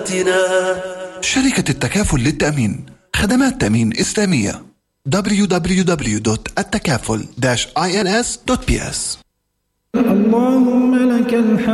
شركة التكافل للتأمين، خدمات تأمين إسلامية. www.التكافل-ins.ps. اللهم لك الحمد.